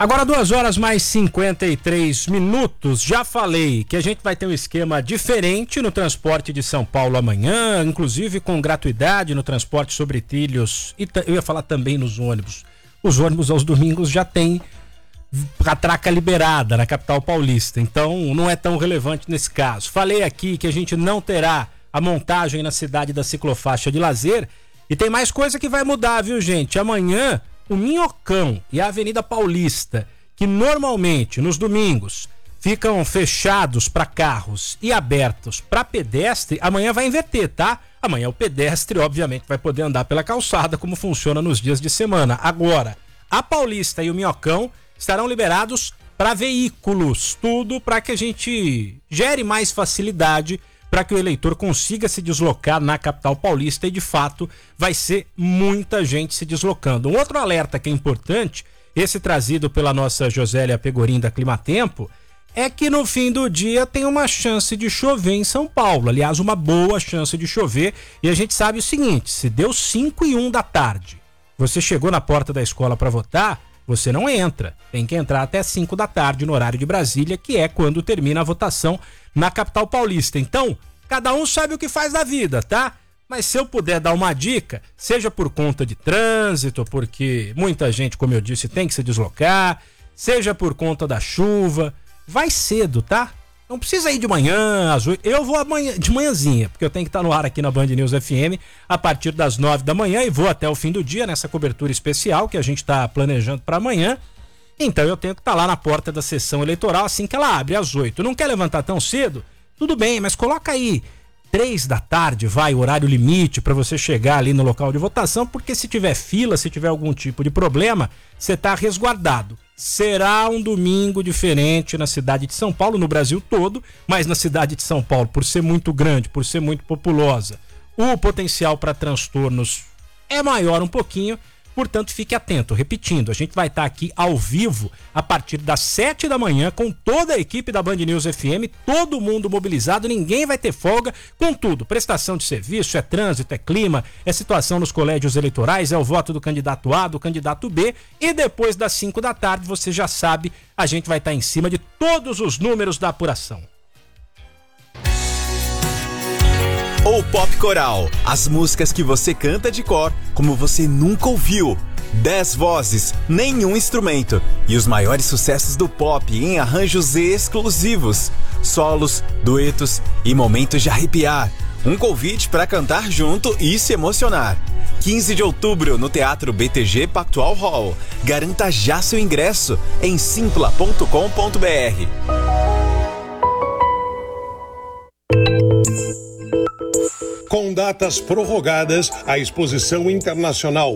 Agora 2h mais 53 minutos. Já falei que a gente vai ter um esquema diferente no transporte de São Paulo amanhã, inclusive com gratuidade no transporte sobre trilhos. E eu ia falar também nos ônibus. Os ônibus aos domingos já tem catraca liberada na capital paulista, então não é tão relevante nesse caso. Falei aqui que a gente não terá a montagem na cidade da ciclofaixa de lazer e tem mais coisa que vai mudar, viu, gente? Amanhã o Minhocão e a Avenida Paulista, que normalmente nos domingos ficam fechados para carros e abertos para pedestre, amanhã vai inverter, tá? Amanhã o pedestre, obviamente, vai poder andar pela calçada, como funciona nos dias de semana. Agora, a Paulista e o Minhocão estarão liberados para veículos, tudo para que a gente gere mais facilidade para que o eleitor consiga se deslocar na capital paulista e, de fato, vai ser muita gente se deslocando. Um outro alerta que é importante, esse trazido pela nossa Josélia Pegorim da Climatempo, é que no fim do dia tem uma chance de chover em São Paulo. Aliás, uma boa chance de chover. E a gente sabe o seguinte, se deu 5:01 da tarde, você chegou na porta da escola para votar, você não entra. Tem que entrar até 5 da tarde no horário de Brasília, que é quando termina a votação na capital paulista. Então, cada um sabe o que faz da vida, tá? Mas se eu puder dar uma dica, seja por conta de trânsito, porque muita gente, como eu disse, tem que se deslocar, seja por conta da chuva, vai cedo, tá? Não precisa ir de manhã, às 8. Eu vou amanhã, de manhãzinha, porque eu tenho que estar no ar aqui na Band News FM a partir das 9 da manhã e vou até o fim do dia nessa cobertura especial que a gente está planejando para amanhã. Então eu tenho que estar lá na porta da sessão eleitoral assim que ela abre, às 8. Não quer levantar tão cedo? Tudo bem, mas coloca aí 3 da tarde, vai, horário limite para você chegar ali no local de votação, porque se tiver fila, se tiver algum tipo de problema, você tá resguardado. Será um domingo diferente na cidade de São Paulo, no Brasil todo, mas na cidade de São Paulo, por ser muito grande, por ser muito populosa, o potencial para transtornos é maior um pouquinho. Portanto, fique atento. Repetindo, a gente vai estar aqui ao vivo a partir das 7 da manhã com toda a equipe da Band News FM, todo mundo mobilizado, ninguém vai ter folga, com tudo. Prestação de serviço, é trânsito, é clima, é situação nos colégios eleitorais, é o voto do candidato A, do candidato B, e depois das 5 da tarde, você já sabe, a gente vai estar em cima de todos os números da apuração. Ou Pop Coral, as músicas que você canta de cor, como você nunca ouviu. 10 vozes, nenhum instrumento. E os maiores sucessos do pop em arranjos exclusivos. Solos, duetos e momentos de arrepiar. Um convite para cantar junto e se emocionar. 15 de outubro no Teatro BTG Pactual Hall. Garanta já seu ingresso em simpla.com.br. Com datas prorrogadas, a Exposição Internacional